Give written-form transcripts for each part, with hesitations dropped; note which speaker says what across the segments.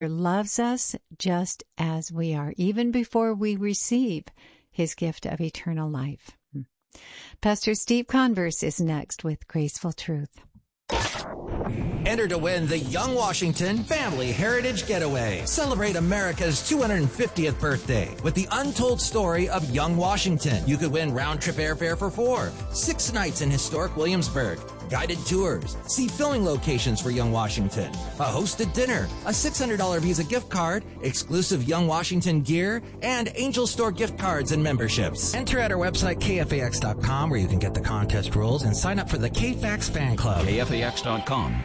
Speaker 1: loves us just as we are, even before we receive his gift of eternal life. Pastor Steve Converse is next with Graceful Truth.
Speaker 2: Enter to win the Young Washington Family Heritage Getaway. Celebrate America's 250th birthday with the untold story of Young Washington. You could win round-trip airfare for 4, 6 nights in historic Williamsburg, guided tours, see filming locations for Young Washington, a hosted dinner, a $600 Visa gift card, exclusive Young Washington gear, and Angel Store gift cards and memberships. Enter at our website, kfax.com, where you can get the contest rules and sign up for the KFAX fan club.
Speaker 3: kfax.com.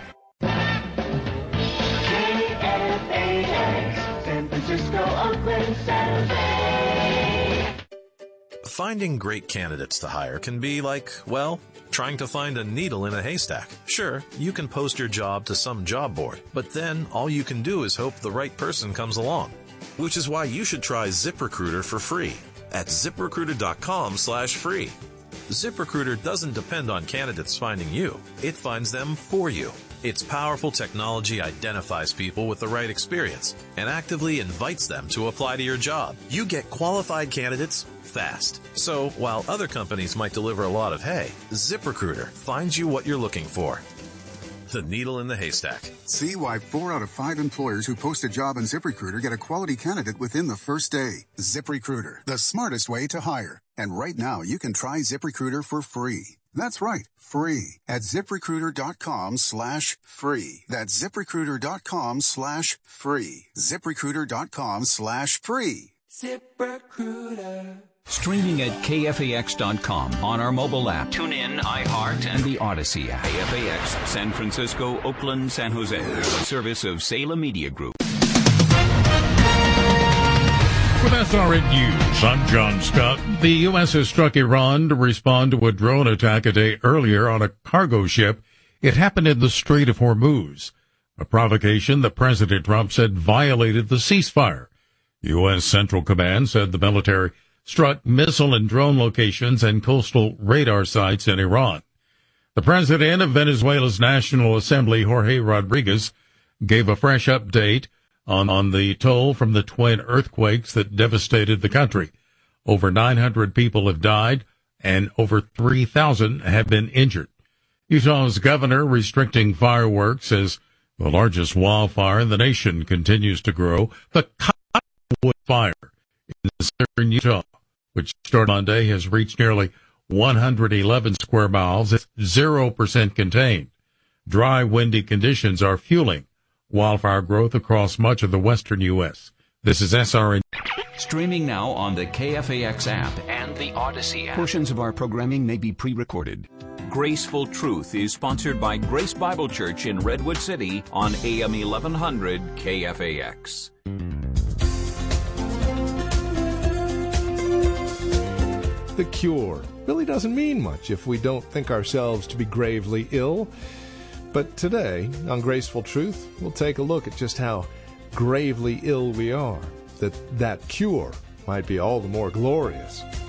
Speaker 4: KFAX, San Francisco, Oakland, San Jose.
Speaker 5: Finding great candidates to hire can be like, well, trying to find a needle in a haystack. Sure, you can post your job to some job board, but then all you can do is hope the right person comes along. Which is why you should try ZipRecruiter for free at ZipRecruiter.com/free. ZipRecruiter doesn't depend on candidates finding you. It finds them for you. Its powerful technology identifies people with the right experience and actively invites them to apply to your job. You get qualified candidates fast. So while other companies might deliver a lot of hay, ZipRecruiter finds you what you're looking for. The needle in the haystack.
Speaker 6: See why 4 out of 5 employers who post a job on ZipRecruiter get a quality candidate within the first day. ZipRecruiter, the smartest way to hire. And right now, you can try ZipRecruiter for free. That's right, free at ZipRecruiter.com/free. That's ZipRecruiter.com/free. ZipRecruiter.com/free.
Speaker 4: ZipRecruiter.
Speaker 3: Streaming at KFAX.com on our mobile app, TuneIn, iHeart, and the Odyssey app. KFAX, San Francisco, Oakland, San Jose. A service of Salem Media Group.
Speaker 7: With SRN News, I'm John Scott. The U.S. has struck Iran to respond to a drone attack a day earlier on a cargo ship. It happened in the Strait of Hormuz, a provocation that President Trump said violated the ceasefire. U.S. Central Command said the military struck missile and drone locations and coastal radar sites in Iran. The president of Venezuela's National Assembly, Jorge Rodriguez, gave a fresh update on the toll from the twin earthquakes that devastated the country. Over 900 people have died and over 3,000 have been injured. Utah's governor restricting fireworks as the largest wildfire in the nation continues to grow. The Cottonwood Fire in southern Utah, which started Monday, has reached nearly 111 square miles. It's 0% contained. Dry, windy conditions are fueling wildfire growth across much of the western U.S. This is SRN.
Speaker 3: Streaming now on the KFAX app and the Odyssey app. Portions of our programming may be pre-recorded. Graceful Truth is sponsored by Grace Bible Church in Redwood City on AM 1100 KFAX.
Speaker 8: The cure really doesn't mean much if we don't think ourselves to be gravely ill. But today, on Graceful Truth, we'll take a look at just how gravely ill we are, that cure might be all the more glorious.